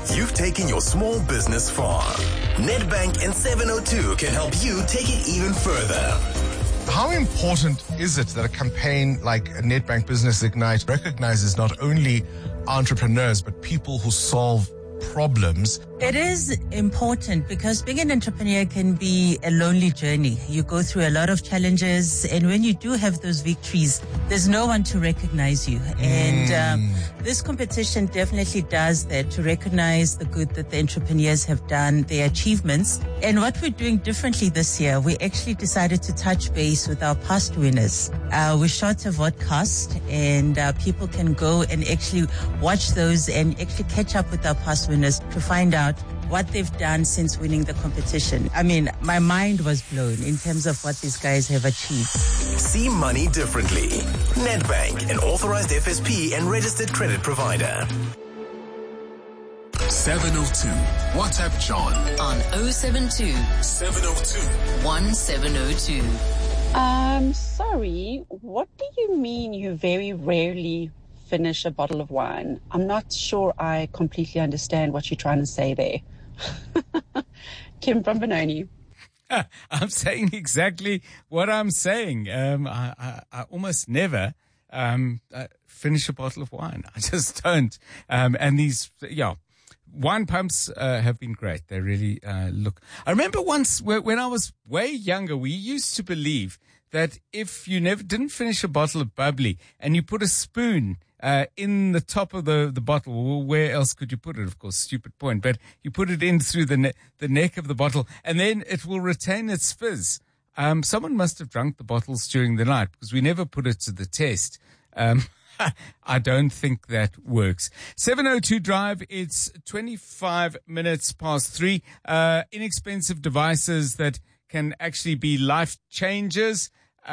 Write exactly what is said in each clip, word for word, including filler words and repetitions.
You've taken your small business far. Nedbank and seven oh two can help you take it even further. How important is it that a campaign like Nedbank Business Ignite recognizes not only entrepreneurs, but people who solve problems? It is important because being an entrepreneur can be a lonely journey. You go through a lot of challenges, and when you do have those victories, there's no one to recognize you. Mm. And um, this competition definitely does that, to recognize the good that the entrepreneurs have done, their achievements. And what we're doing differently this year, we actually decided to touch base with our past winners. Uh, we shot a vodcast, and uh, people can go and actually watch those and actually catch up with our past winners to find out what they've done since winning the competition. I mean, my mind was blown in terms of what these guys have achieved. See money differently. Nedbank, an authorized F S P and registered credit provider. seven oh two. WhatsApp John on oh seven two, seven oh two, one seven oh two. Um, sorry, what do you mean you very rarely finish a bottle of wine? I'm not sure I completely understand what you're trying to say there. Kim from Benoni. I'm saying exactly what I'm saying. Um, I, I, I almost never um, uh, finish a bottle of wine. I just don't. Um, and these, yeah, wine pumps uh, have been great. They really uh, look. I remember once when I was way younger, we used to believe that if you never didn't finish a bottle of bubbly and you put a spoon uh, in the top of the, the bottle, well, where else could you put it? Of course, stupid point, but you put it in through the ne- the neck of the bottle, and then it will retain its fizz. Um, someone must have drunk the bottles during the night, because we never put it to the test. Um, I don't think that works. seven oh two Drive, it's twenty-five minutes past three. Uh, inexpensive devices that can actually be life changers.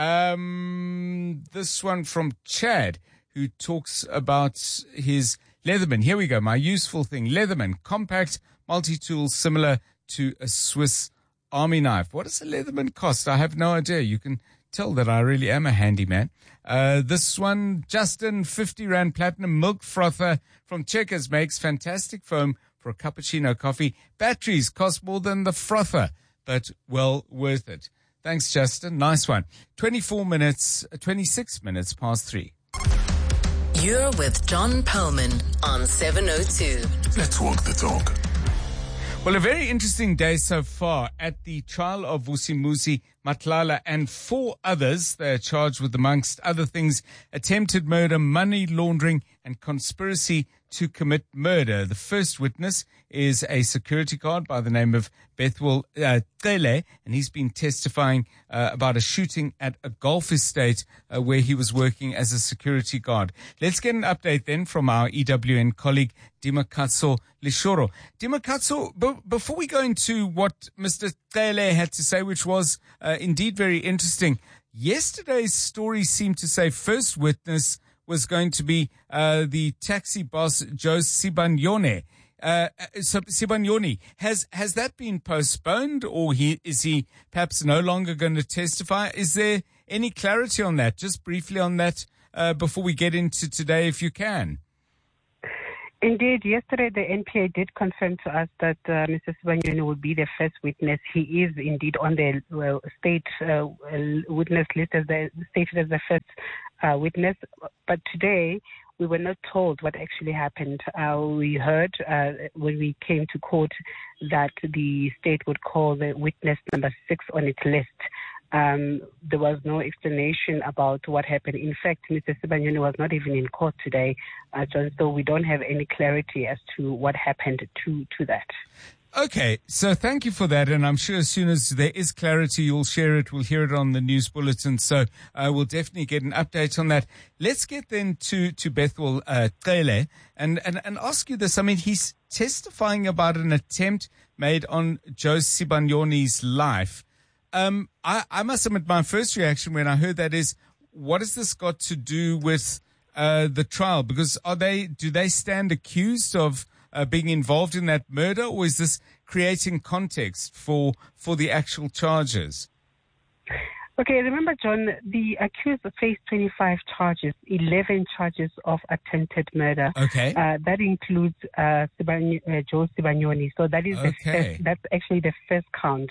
Um, this one from Chad, who talks about his Leatherman. Here we go. My useful thing. Leatherman, compact, multi-tool, similar to a Swiss Army knife. What does a Leatherman cost? I have no idea. You can tell that I really am a handyman. Uh, this one, Justin, fifty Rand Platinum Milk Frother from Checkers, makes fantastic foam for a cappuccino coffee. Batteries cost more than the frother, but well worth it. Thanks, Justin. Nice one. twenty-four minutes, twenty-six minutes past three. You're with John Perlman on seven oh two. Let's walk the talk. Well, a very interesting day so far at the trial of Vusimuzi Matlala and four others. They are charged with, amongst other things, attempted murder, money laundering, and conspiracy to commit murder. The first witness is a security guard by the name of Bethwell uh, Tele, and he's been testifying uh, about a shooting at a golf estate uh, where he was working as a security guard. Let's get an update then from our E W N colleague, Dimakatso Lishoro. Dimakatso, b- before we go into what Mister Tele had to say, which was uh, indeed very interesting, yesterday's story seemed to say first witness was going to be uh, the taxi boss, Joe Sibanyone. Uh, so Sibanyoni, has has that been postponed, or he, is he perhaps no longer going to testify? Is there any clarity on that? Just briefly on that uh, before we get into today, if you can. Indeed, yesterday the N P A did confirm to us that uh, Mister Sibanyoni will be the first witness. He is indeed on the well, state uh, witness list as the stated as the first uh, witness. But today we were not told what actually happened. Uh, we heard uh, when we came to court that the state would call the witness number six on its list. Um, there was no explanation about what happened. In fact, Mister Sibanyoni was not even in court today, uh, John, so we don't have any clarity as to what happened to, to that. Okay, so thank you for that, and I'm sure as soon as there is clarity, you'll share it. We'll hear it on the news bulletin, so uh, we'll definitely get an update on that. Let's get then to, to Bethwell uh, Tele and, and, and ask you this. I mean, he's testifying about an attempt made on Joe Sibanyoni's life. Um, I, I must admit my first reaction when I heard that is, what has this got to do with uh, the trial? Because are they, do they stand accused of uh, being involved in that murder, or is this creating context for for the actual charges? Okay, remember, John, the accused faced twenty-five charges, eleven charges of attempted murder. Okay. Uh, that includes uh, Sibany- uh, Joe Sibanyoni. So that is the Okay. first, that's actually the first count.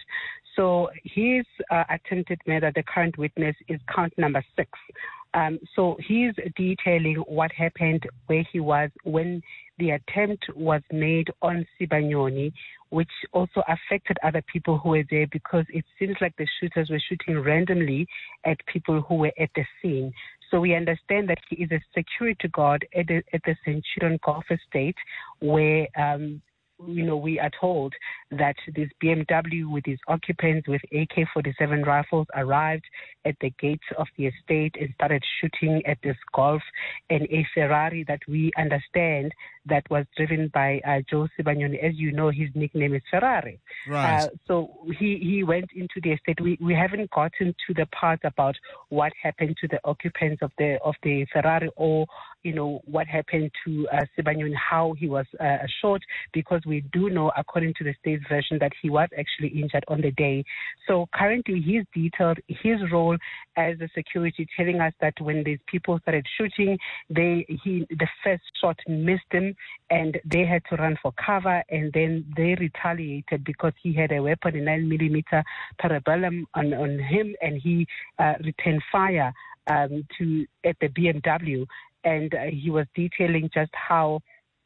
So his uh, attempted murder, the current witness, is count number six. Um, so he's detailing what happened, where he was when the attempt was made on Sibanyoni, which also affected other people who were there, because it seems like the shooters were shooting randomly at people who were at the scene. So we understand that he is a security guard at the, at the Centurion Golf Estate, where um, you know, we are told that this B M W with its occupants with A K forty-seven rifles arrived at the gates of the estate and started shooting at this Golf, and a Ferrari that we understand that was driven by uh, Joe Sibanyoni. As you know, his nickname is Ferrari. Right. Uh, so he, he went into the estate. We we haven't gotten to the part about what happened to the occupants of the of the Ferrari, or you know what happened to uh, Sibanyoni, how he was uh, shot, because we do know, according to the state's version, that he was actually injured on the day. So currently he's detailed his role as a security, telling us that when these people started shooting, they he the first shot missed him and they had to run for cover, and then they retaliated because he had a weapon, a nine millimeter parabellum on, on him, and he uh, returned fire um, to at the B M W, and uh, he was detailing just how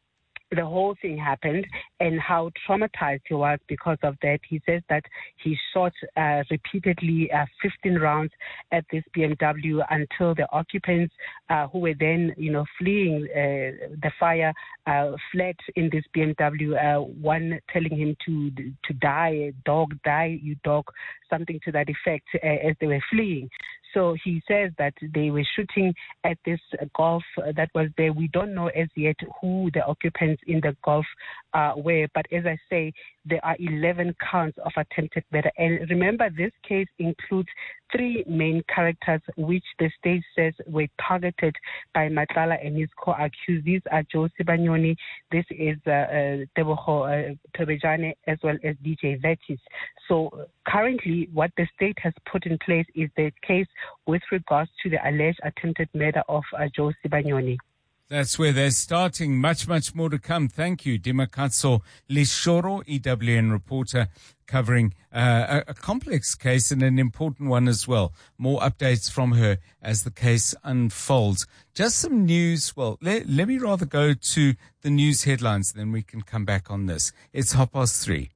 the whole thing happened and how traumatized he was because of that. He says that he shot uh, repeatedly uh, fifteen rounds at this B M W until the occupants uh, who were then, you know, fleeing uh, the fire uh, fled in this B M W, uh, one telling him to to die, dog, die, you dog, something to that effect, uh, as they were fleeing. So he says that they were shooting at this Golf that was there. We don't know as yet who the occupants in the Golf uh, were, but as I say, there are eleven counts of attempted murder. And remember, this case includes three main characters, which the state says were targeted by Matlala and his co-accused. These are Joe Sibanyoni, this is uh, uh, Teboho uh, Tebejane, as well as D J Vetis. So currently, what the state has put in place is the case with regards to the alleged attempted murder of uh, Joe Sibanyoni. That's where they're starting. Much, much more to come. Thank you, Dimakatso Lishoro, E W N reporter, covering uh, a, a complex case and an important one as well. More updates from her as the case unfolds. Just some news. Well, let, let me rather go to the news headlines, then we can come back on this. It's half past three.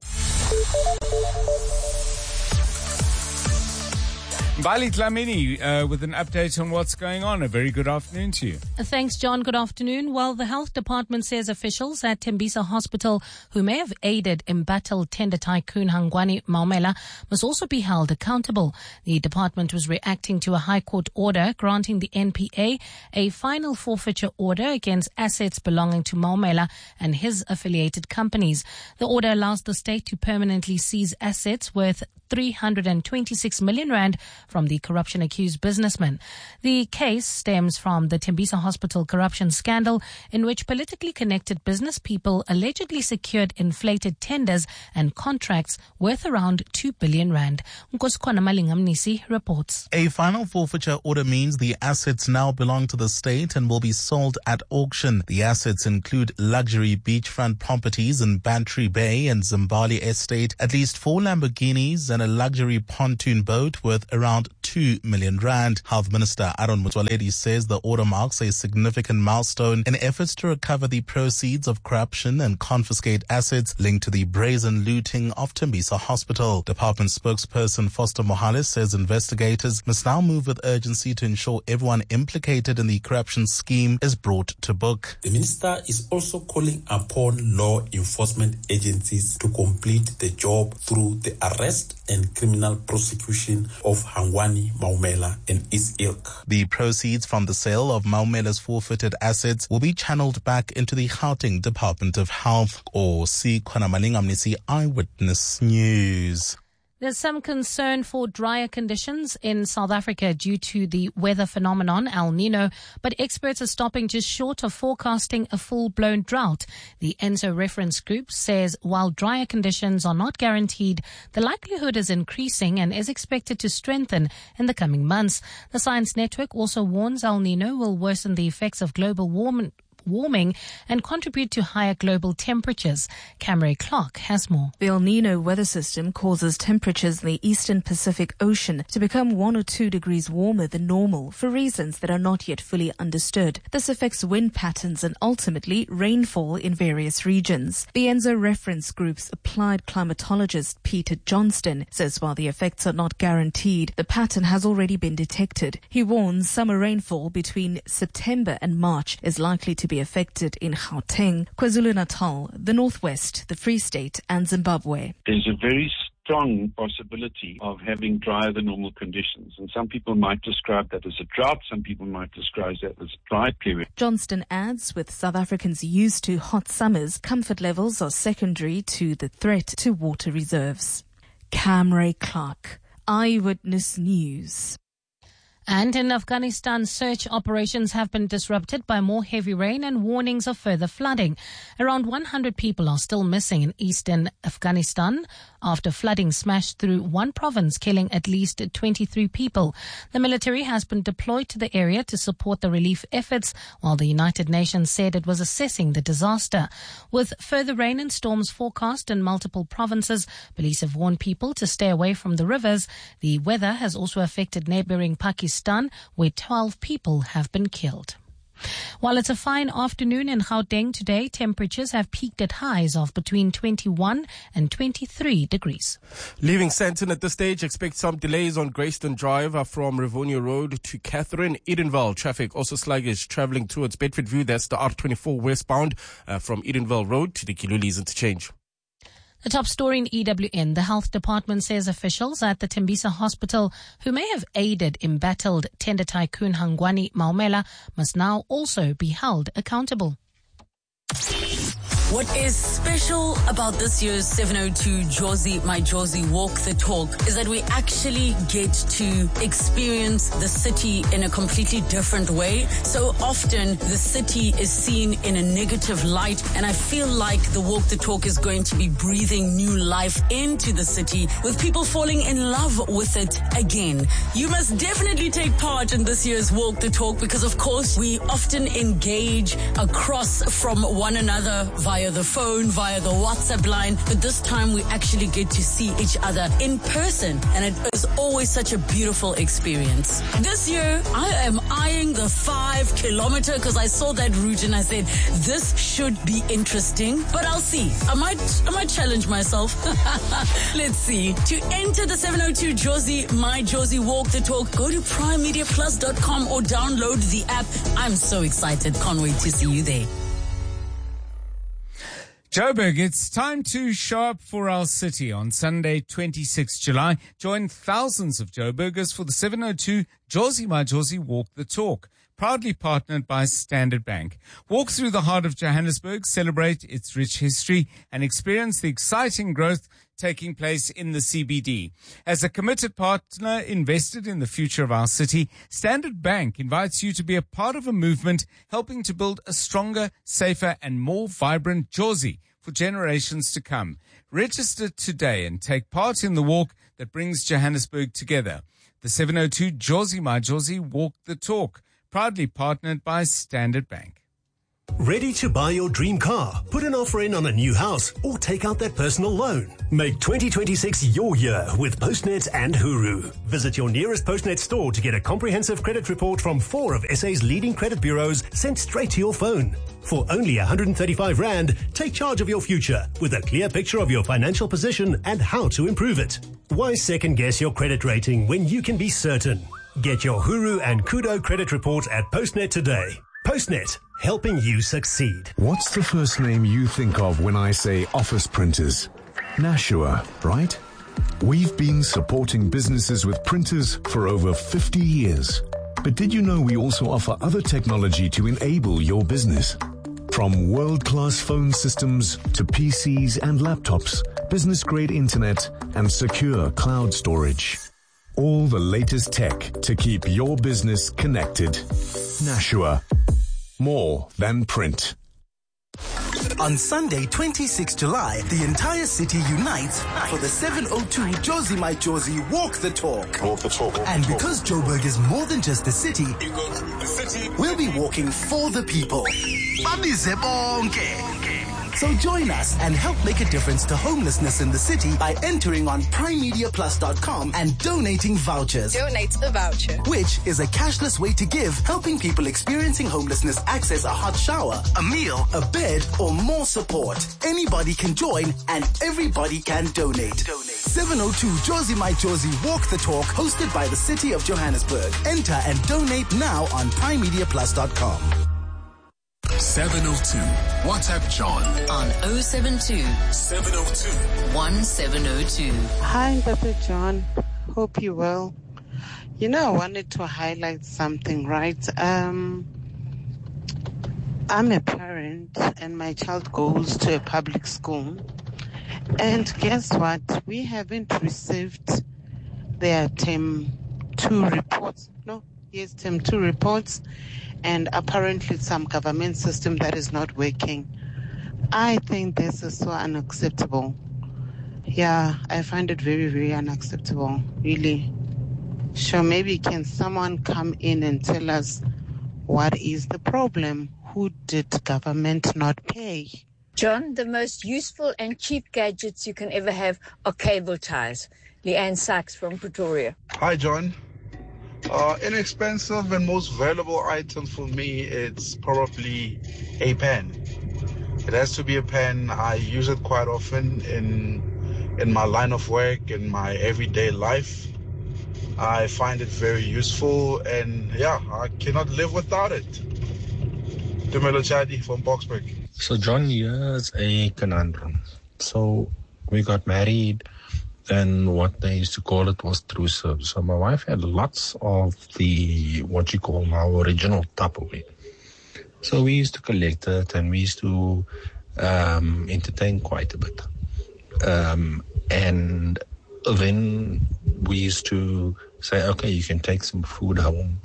Mbali Dlamini uh, with an update on what's going on. A very good afternoon to you. Thanks, John. Good afternoon. Well, the health department says officials at Tembisa Hospital who may have aided embattled tender tycoon Hangwani Maumela must also be held accountable. The department was reacting to a High Court order granting the N P A a final forfeiture order against assets belonging to Maumela and his affiliated companies. The order allows the state to permanently seize assets worth three hundred twenty-six million rand from the corruption-accused businessman. The case stems from the Tembisa Hospital corruption scandal, in which politically connected business people allegedly secured inflated tenders and contracts worth around two billion rand. Nkosikwana Malingamnisi reports. A final forfeiture order means the assets now belong to the state and will be sold at auction. The assets include luxury beachfront properties in Bantry Bay and Zimbali Estate, at least four Lamborghinis and a luxury pontoon boat worth around two million rand. Health Minister Aaron Motsoaledi says the order marks a significant milestone in efforts to recover the proceeds of corruption and confiscate assets linked to the brazen looting of Tembisa Hospital. Department spokesperson Foster Mohales says investigators must now move with urgency to ensure everyone implicated in the corruption scheme is brought to book. The minister is also calling upon law enforcement agencies to complete the job through the arrest and criminal prosecution of Hangwani Maumela and his ilk. The proceeds from the sale of Maumela's forfeited assets will be channeled back into the Gauteng Department of Health. Or see Khona Malingamnisi, Eyewitness News. There's some concern for drier conditions in South Africa due to the weather phenomenon El Nino, but experts are stopping just short of forecasting a full-blown drought. The ENSO reference group says while drier conditions are not guaranteed, the likelihood is increasing and is expected to strengthen in the coming months. The Science Network also warns El Nino will worsen the effects of global warming warming and contribute to higher global temperatures. Camry Clark has more. The El Nino weather system causes temperatures in the eastern Pacific Ocean to become one or two degrees warmer than normal for reasons that are not yet fully understood. This affects wind patterns and ultimately rainfall in various regions. The ENSO reference group's applied climatologist Peter Johnston says while the effects are not guaranteed, the pattern has already been detected. He warns summer rainfall between September and March is likely to be affected in Gauteng, KwaZulu-Natal, the Northwest, the Free State and Zimbabwe. There's a very strong possibility of having drier than normal conditions, and some people might describe that as a drought, some people might describe that as a dry period. Johnston adds, with South Africans used to hot summers, comfort levels are secondary to the threat to water reserves. Camry Clark, Eyewitness News. And in Afghanistan, search operations have been disrupted by more heavy rain and warnings of further flooding. Around one hundred people are still missing in eastern Afghanistan after flooding smashed through one province, killing at least twenty-three people. The military has been deployed to the area to support the relief efforts, while the United Nations said it was assessing the disaster. With further rain and storms forecast in multiple provinces, police have warned people to stay away from the rivers. The weather has also affected neighboring Pakistan, where twelve people have been killed. While it's a fine afternoon in Gauteng today, temperatures have peaked at highs of between twenty-one and twenty-three degrees. Leaving Sandton at this stage, expect some delays on Greyston Drive from Rivonia Road to Catherine. Edenvale traffic also sluggish travelling towards Bedfordview. That's the R twenty-four westbound uh, from Edenvale Road to the Kilulis interchange. The top story in E W N, the health department says officials at the Tembisa hospital who may have aided embattled tender tycoon Hangwani Maumela must now also be held accountable. What is special about this year's seven oh two Jozi, My Jozi Walk the Talk is that we actually get to experience the city in a completely different way. So often the city is seen in a negative light, and I feel like the Walk the Talk is going to be breathing new life into the city with people falling in love with it again. You must definitely take part in this year's Walk the Talk because, of course, we often engage across from one another via the phone, via the WhatsApp line, but this time we actually get to see each other in person, and it is always such a beautiful experience. This year, I am eyeing the five kilometer because I saw that route and I said, this should be interesting, but I'll see. I might, I might challenge myself. Let's see. To enter the seven oh two Jozi, My Jozi Walk the Talk, go to prime media plus dot com or download the app. I'm so excited. Can't wait to see you there. Joburg, it's time to show up for our city on Sunday, twenty-sixth of July. Join thousands of Joburgers for the seven oh two Jozi My Jozi Walk the Talk, proudly partnered by Standard Bank. Walk through the heart of Johannesburg, celebrate its rich history, and experience the exciting growth taking place in the C B D. As a committed partner invested in the future of our city, Standard Bank invites you to be a part of a movement helping to build a stronger, safer, and more vibrant Jozi for generations to come. Register today and take part in the walk that brings Johannesburg together. The seven oh two Jozi My Jozi Walk the Talk, proudly partnered by Standard Bank. Ready to buy your dream car, put an offer in on a new house, or take out that personal loan? Make twenty twenty-six your year with Postnet and Huru. Visit your nearest Postnet store to get a comprehensive credit report from four of S A's leading credit bureaus sent straight to your phone. For only one hundred thirty-five rand, take charge of your future with a clear picture of your financial position and how to improve it. Why second guess your credit rating when you can be certain? Get your Huru and Kudo credit report at Postnet today. Postnet, helping you succeed. What's the first name you think of when I say office printers? Nashua, right? We've been supporting businesses with printers for over fifty years. But did you know we also offer other technology to enable your business? From world-class phone systems to P Cs and laptops, business-grade internet and secure cloud storage. All the latest tech to keep your business connected. Nashua. More than print. On Sunday, twenty-sixth of July, the entire city unites for the seven oh two Josie My Josie Walk the Talk. Walk the Talk. Walk and the because talk. Joburg is more than just the city, the city. we'll be walking for the people. So join us and help make a difference to homelessness in the city by entering on prime media plus dot com and donating vouchers. Donate a voucher. Which is a cashless way to give, helping people experiencing homelessness access a hot shower, a meal, a bed, or more support. Anybody can join and everybody can donate. Donate. seven oh two Josie My Josie Walk the Talk, hosted by the City of Johannesburg. Enter and donate now on prime media plus dot com. seven oh two. WhatsApp John on oh seven two, seven oh two, one seven oh two. Hi, Doctor John. Hope you're well. You know, I wanted to highlight something, right? Um, I'm a parent and my child goes to a public school. And guess what? We haven't received their term two reports. No, yes, term two reports. And apparently some government system that is not working. I think this is so unacceptable. Yeah, I find it very, very unacceptable, really. Sure, maybe can someone come in and tell us what is the problem? Who did government not pay? John, the most useful and cheap gadgets you can ever have are cable ties. Leanne Sachs from Pretoria. Hi, John. Uh, inexpensive and most valuable item for me, it's probably a pen. It has to be a pen. I use it quite often in in my line of work, in my everyday life. I find it very useful, and yeah, I cannot live without it. Tumelo Chadi from Boksburg. So, John, here's a conundrum. So, we got married, and what they used to call it was through-serve. So my wife had lots of the, what you call now, original Tupperware. So we used to collect it, and we used to um, entertain quite a bit. Um, and then we used to say, okay, you can take some food home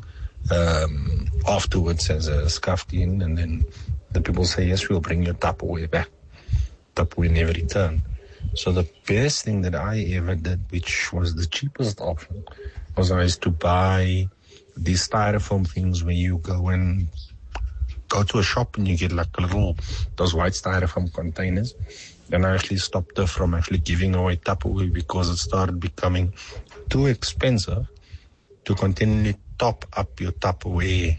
um, afterwards as a scuffed in, and then the people say, yes, we'll bring your Tupperware back. Tupperware never returned. So the best thing that I ever did, which was the cheapest option, was I used to buy these styrofoam things where you go and go to a shop and you get like a little, those white styrofoam containers. Then I actually stopped her from actually giving away Tupperware because it started becoming too expensive to continually top up your Tupperware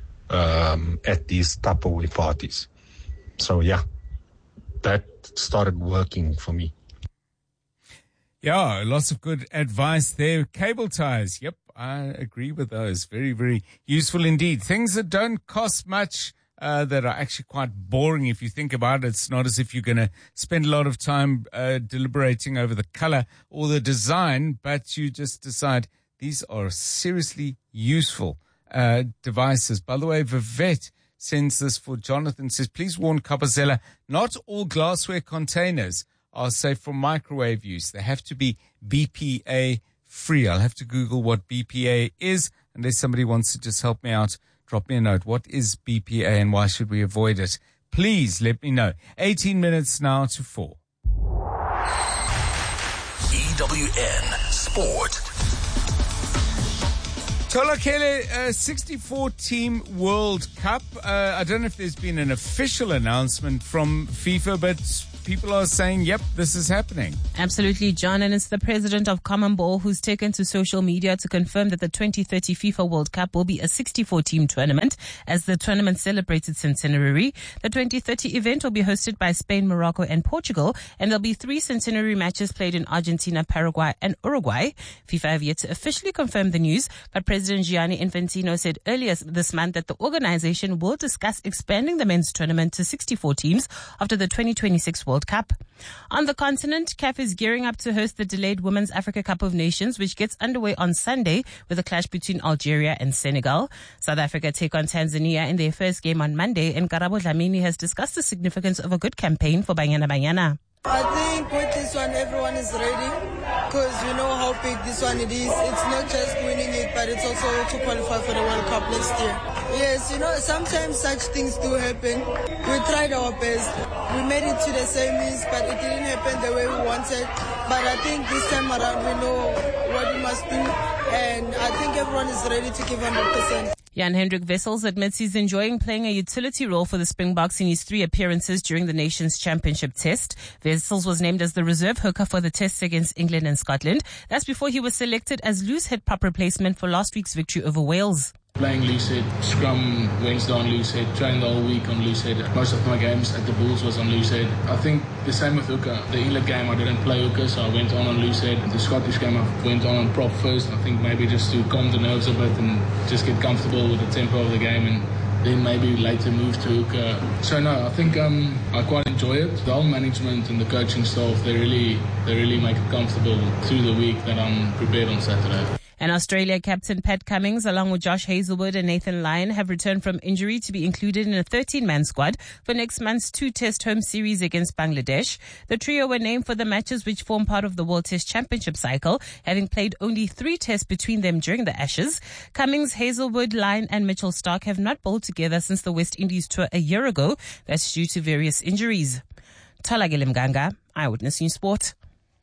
um, at these Tupperware parties. So yeah, that started working for me. Yeah, lots of good advice there. Cable ties. Yep, I agree with those. Very, very useful indeed. Things that don't cost much, uh, that are actually quite boring if you think about it. It's not as if you're going to spend a lot of time uh, deliberating over the color or the design, but you just decide these are seriously useful uh, devices. By the way, Vivette sends this for Jonathan, says, please warn Kabazela, not all glassware containers are safe for microwave use. They have to be B P A free. I'll have to Google what B P A is, unless somebody wants to just help me out. Drop me a note. What is B P A and why should we avoid it? Please let me know. eighteen minutes now to four. E W N Sport. Tolakele, uh, sixty-four team World Cup. Uh, I don't know if there's been an official announcement from FIFA, but people are saying, yep, this is happening. Absolutely, John. And it's the president of CONMEBOL who's taken to social media to confirm that the twenty thirty FIFA World Cup will be a sixty-four team tournament as the tournament celebrates its centenary. The twenty thirty event will be hosted by Spain, Morocco and Portugal, and there'll be three centenary matches played in Argentina, Paraguay and Uruguay. FIFA have yet to officially confirm the news, but President President Gianni Infantino said earlier this month that the organization will discuss expanding the men's tournament to sixty-four teams after the twenty twenty-six World Cup. On the continent, C A F is gearing up to host the delayed Women's Africa Cup of Nations, which gets underway on Sunday with a clash between Algeria and Senegal. South Africa take on Tanzania in their first game on Monday, and Karabo Dlamini has discussed the significance of a good campaign for Banyana Banyana. I think with this one, everyone is ready because you know how big this one it is. It's not just winning it, but it's also to qualify for the World Cup next year. Yes, you know, sometimes such things do happen. We tried our best. We made it to the semis, but it didn't happen the way we wanted. But I think this time around, we know what we must do, and I think everyone is ready to give one hundred percent. Jan-Hendrik Wessels admits he's enjoying playing a utility role for the Springboks in his three appearances during the Nations Championship test. Wessels was named as the reserve hooker for the tests against England and Scotland. That's before he was selected as loose head pup replacement for last week's victory over Wales. Playing loose head, scrum Wednesday on loose head, trained the whole week on loose head. Most of my games at the Bulls was on loose head. I think the same with hooker. The England game I didn't play hooker, so I went on on loose head. The Scottish game I went on on prop first. I think maybe just to calm the nerves a bit and just get comfortable with the tempo of the game, and then maybe later move to hooker. So no, I think um, I quite enjoy it. The whole management and the coaching staff, they really, they really make it comfortable through the week that I'm prepared on Saturday. And Australia captain Pat Cummins, along with Josh Hazelwood and Nathan Lyon, have returned from injury to be included in a thirteen-man squad for next month's two-test home series against Bangladesh. The trio were named for the matches which form part of the World Test Championship cycle, having played only three tests between them during the Ashes. Cummins, Hazelwood, Lyon and Mitchell Starc have not bowled together since the West Indies tour a year ago. That's due to various injuries. Tolagile Mganga, Eyewitness News Sport.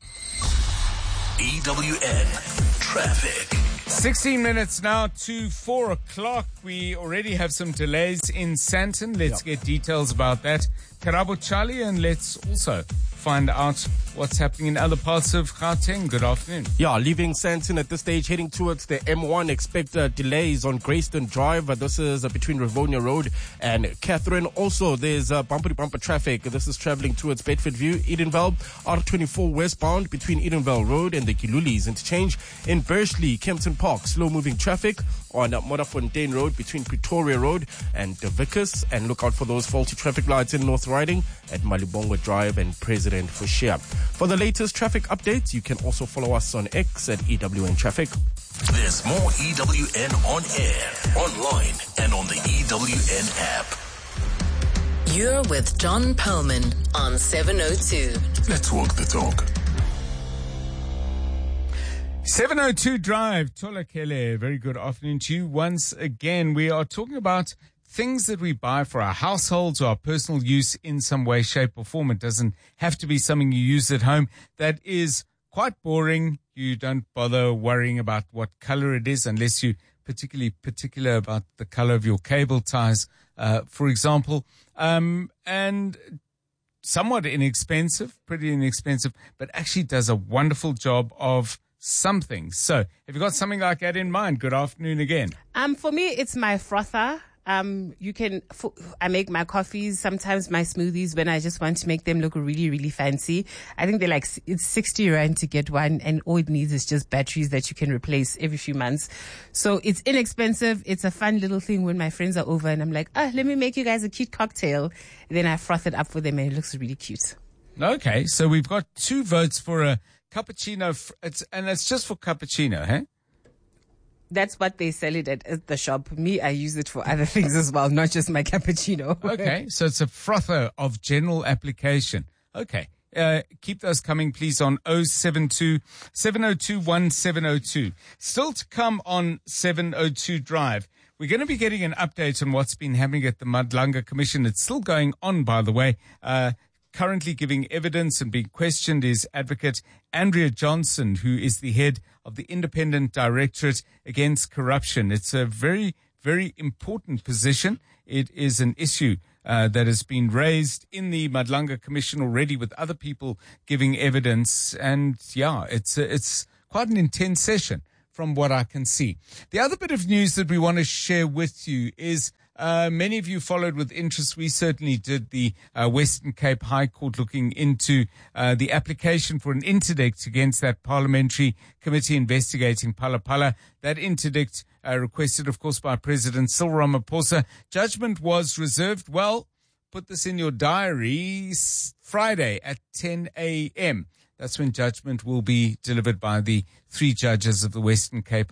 E W N Traffic. sixteen minutes now to four o'clock. We already have some delays in Sandton. Let's yep. get details about that. Karabo Charlie, and let's also find out what's happening in other parts of Gauteng. Good afternoon. Yeah, leaving Sandton at this stage, heading towards the M one. Expect uh, delays on Grayston Drive. Uh, this is uh, between Rivonia Road and Catherine. Also, there's uh, bumper-to-bumper traffic. This is traveling towards Bedford View, Edenvale, R twenty-four westbound between Edenvale Road and the Kilulis interchange. In Bursley, Kempton Park, slow-moving traffic on uh, Modderfontein Road between Pretoria Road and De Vickers. And look out for those faulty traffic lights in North Riding at Malibongwe Drive and President Fushia. For the latest traffic updates, you can also follow us on X at E W N Traffic. There's more E W N on air, online, and on the E W N app. You're with John Perlman on seven oh two. Let's walk the talk. seven oh two Drive, Tola Kele. Very good afternoon to you once again. We are talking about things that we buy for our households or our personal use in some way, shape or form. It doesn't have to be something you use at home that is quite boring. You don't bother worrying about what color it is unless you're particularly particular about the color of your cable ties, uh, for example. Um, and somewhat inexpensive, pretty inexpensive, but actually does a wonderful job of something. So have you got something like that in mind? Good afternoon again. Um, for me, it's my frother. Um, you can, I make my coffees, sometimes my smoothies when I just want to make them look really, really fancy. I think they're like, it's sixty rand to get one, and all it needs is just batteries that you can replace every few months. So it's inexpensive. It's a fun little thing when my friends are over and I'm like, ah, let me make you guys a cute cocktail. And then I froth it up for them and it looks really cute. Okay. So we've got two votes for a cappuccino, it's, and it's just for cappuccino, huh? That's what they sell it at, at the shop. Me, I use it for other things as well, not just my cappuccino. Okay, so it's a frother of general application. Okay, uh, keep those coming, please, on oh seven two, seven oh two, one seven oh two. Still to come on seven oh two Drive. We're going to be getting an update on what's been happening at the Madlanga Commission. It's still going on, by the way. Uh, Currently giving evidence and being questioned is Advocate Andrea Johnson, who is the head of the Independent Directorate Against Corruption. It's a very, very important position. It is an issue uh, that has been raised in the Madlanga Commission already with other people giving evidence. And yeah, it's a, it's quite an intense session from what I can see. The other bit of news that we want to share with you is Uh, many of you followed with interest. We certainly did. The uh, Western Cape High Court looking into uh, the application for an interdict against that parliamentary committee investigating Phala Phala. That interdict uh, requested, of course, by President Cyril Ramaphosa. Judgment was reserved. Well, put this in your diaries. Friday at ten a.m. That's when judgment will be delivered by the three judges of the Western Cape